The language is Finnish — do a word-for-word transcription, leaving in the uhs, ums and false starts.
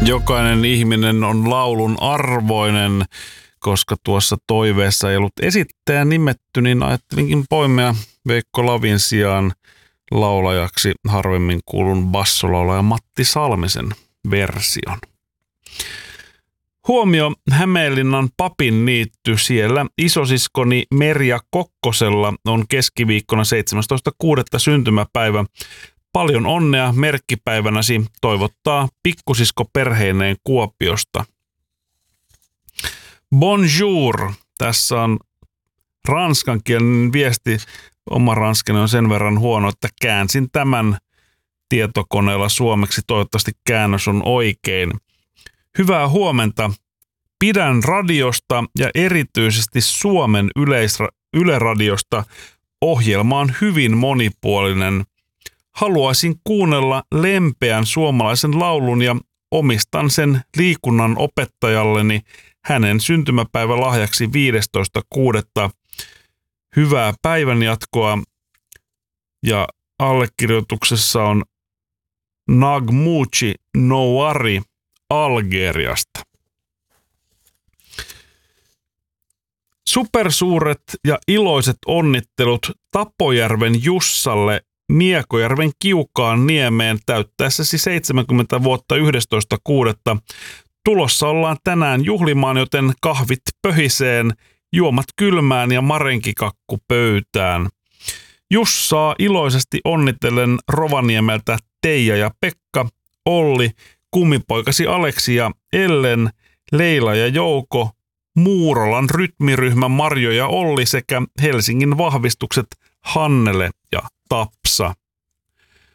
Jokainen ihminen on laulun arvoinen, koska tuossa toiveessa ei ollut esittäjä nimetty, niin ajattelinkin poimia Veikko Lavin sijaan laulajaksi harvemmin kuulun bassolaulaja Matti Salmisen version. Huomio Hämeenlinnan Papin niitty, siellä isosiskoni Merja Kokkosella on keskiviikkona seitsemästoista kuudetta syntymäpäivä. Paljon onnea merkkipäivänäsi, toivottaa pikkusisko perheineen Kuopiosta. Bonjour. Tässä on ranskankielinen viesti. Oma ranskani on sen verran huono, että käänsin tämän tietokoneella suomeksi. Toivottavasti käännös on oikein. Hyvää huomenta. Pidän radiosta ja erityisesti Suomen yleisra- Yle-radiosta. Ohjelma on hyvin monipuolinen. Haluaisin kuunnella lempeän suomalaisen laulun ja omistan sen liikunnan opettajalleni hänen syntymäpäivälahjaksi viidestoista kuudetta Hyvää päivänjatkoa ja allekirjoituksessa on Nagmuchi Nouari Algeriasta. Supersuuret ja iloiset onnittelut Tapojärven Jussalle Miekojärven Kiukaan niemeen täyttäessäsi seitsemänkymmentä vuotta yhdestoista kuudetta Tulossa ollaan tänään juhlimaan, joten kahvit pöhiseen, juomat kylmään ja marenkikakku pöytään. Jussaa iloisesti onnittelen Rovaniemeltä Teija ja Pekka, Olli, kummipoikasi Aleksi ja Ellen, Leila ja Jouko, Muurolan rytmiryhmä Marjo ja Olli sekä Helsingin vahvistukset Hannele ja Tapsa.